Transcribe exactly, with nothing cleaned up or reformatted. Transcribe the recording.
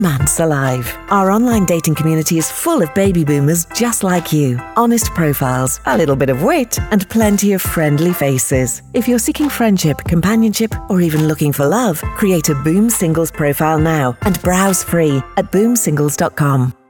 Man's Alive. Our online dating community is full of baby boomers just like you. Honest profiles, a little bit of wit, and plenty of friendly faces. If you're seeking friendship, companionship, or even looking for love, create a Boom Singles profile now and browse free at boom singles dot com.